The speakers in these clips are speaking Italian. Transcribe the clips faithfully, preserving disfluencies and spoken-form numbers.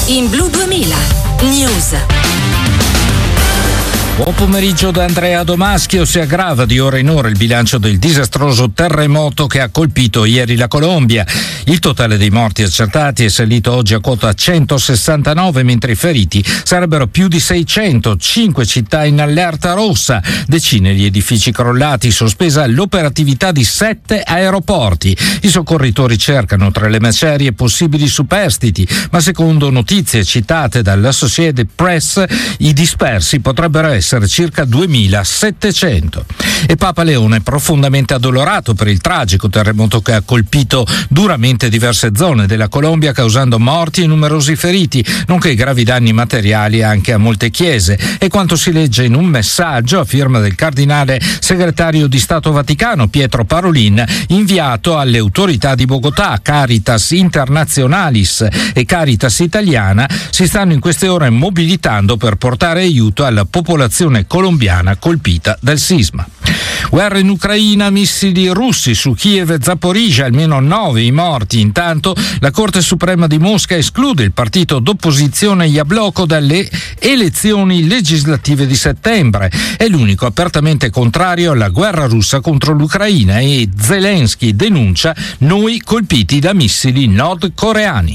in Blu duemila News. Buon pomeriggio da Andrea Domaschio. Si aggrava di ora in ora il bilancio del disastroso terremoto che ha colpito ieri la Colombia. Il totale dei morti accertati è salito oggi a quota centosessantanove, mentre i feriti sarebbero più di seicento. Cinque città in allerta rossa, decine di edifici crollati, sospesa l'operatività di sette aeroporti. I soccorritori cercano tra le macerie possibili superstiti, ma secondo notizie citate dall'Associated Press i dispersi potrebbero essere circa duemilasettecento. E Papa Leone profondamente addolorato per il tragico terremoto che ha colpito duramente diverse zone della Colombia, causando morti e numerosi feriti, nonché gravi danni materiali anche a molte chiese. E quanto si legge in un messaggio a firma del cardinale segretario di Stato Vaticano Pietro Parolin, inviato alle autorità di Bogotà. Caritas Internationalis e Caritas Italiana si stanno in queste ore mobilitando per portare aiuto alla popolazione colombiana colpita dal sisma. Guerra in Ucraina, missili russi su Kiev e Zaporizhzhia, almeno nove i morti. Intanto la Corte Suprema di Mosca esclude il partito d'opposizione Yabloko dalle elezioni legislative di settembre. È l'unico apertamente contrario alla guerra russa contro l'Ucraina e Zelensky denuncia noi colpiti da missili nordcoreani.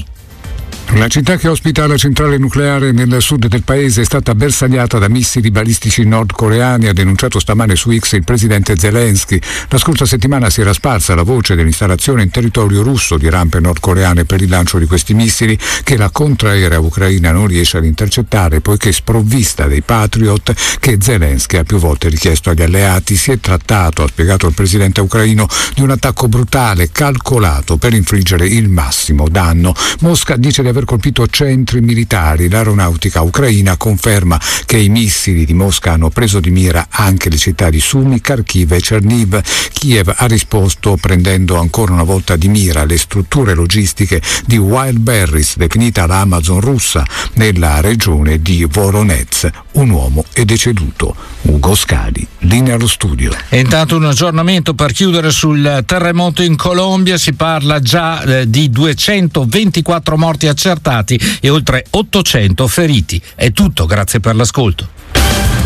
La città che ospita la centrale nucleare nel sud del paese è stata bersagliata da missili balistici nordcoreani, ha denunciato stamane su X il presidente Zelensky. La scorsa settimana si era sparsa la voce dell'installazione in territorio russo di rampe nordcoreane per il lancio di questi missili che la contraerea ucraina non riesce ad intercettare poiché sprovvista dei Patriot che Zelensky ha più volte richiesto agli alleati. Si è trattato, ha spiegato il presidente ucraino, di un attacco brutale, calcolato per infliggere il massimo danno. Mosca dice di aver colpito centri militari. L'aeronautica ucraina conferma che i missili di Mosca hanno preso di mira anche le città di Sumy, Kharkiv e Cherniv. Kiev ha risposto prendendo ancora una volta di mira le strutture logistiche di Wildberries, definita la Amazon russa, nella regione di Voronezh. Un uomo è deceduto. Ugo Scali, linea allo studio. E intanto un aggiornamento per chiudere sul terremoto in Colombia. Si parla già eh, di duecentoventiquattro morti accertati e oltre ottocento feriti. È tutto, grazie per l'ascolto.